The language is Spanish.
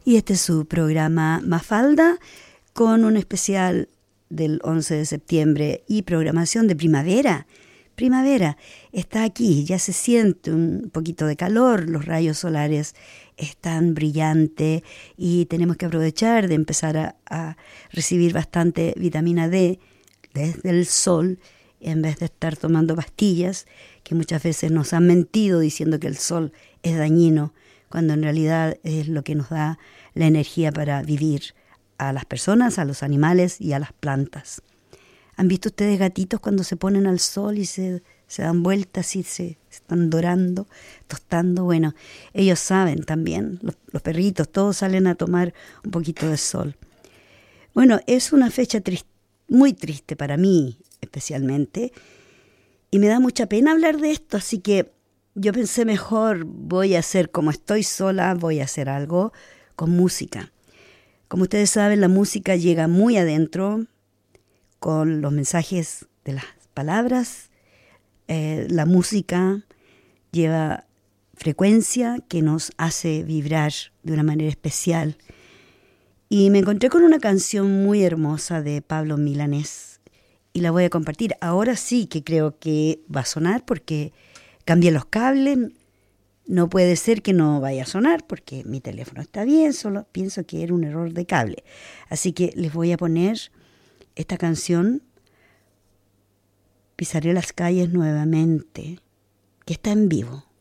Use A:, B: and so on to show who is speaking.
A: Y este es su programa Mafalda, con un especial del 11 de septiembre y programación de primavera. Primavera está aquí, ya se siente un poquito de calor, los rayos solares están brillantes y tenemos que aprovechar de empezar a recibir bastante vitamina D desde el sol, en vez de estar tomando pastillas que muchas veces nos han mentido diciendo que el sol es dañino, cuando en realidad es lo que nos da la energía para vivir a las personas, a los animales y a las plantas. ¿Han visto ustedes gatitos cuando se ponen al sol y se dan vueltas y se están dorando, tostando? Bueno, ellos saben también, los perritos, todos salen a tomar un poquito de sol. Bueno, es una fecha muy triste para mí especialmente, y me da mucha pena hablar de esto, así que yo pensé mejor, voy a hacer, como estoy sola, voy a hacer algo con música. Como ustedes saben, la música llega muy adentro con los mensajes de las palabras. La música lleva frecuencia que nos hace vibrar de una manera especial. Y me encontré con una canción muy hermosa de Pablo Milanés y la voy a compartir. Ahora sí que creo que va a sonar porque cambié los cables. No puede ser que no vaya a sonar porque mi teléfono está bien, solo pienso que era un error de cable. Así que les voy a poner esta canción, Pisaré las calles nuevamente, que está en vivo.